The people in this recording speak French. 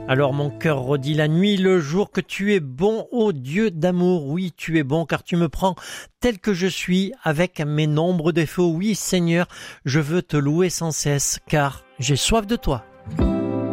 Alors mon cœur redit la nuit, le jour que tu es bon, ô Dieu d'amour. Oui, tu es bon car tu me prends tel que je suis, avec mes nombreux défauts. Oui, Seigneur, je veux te louer sans cesse car j'ai soif de toi.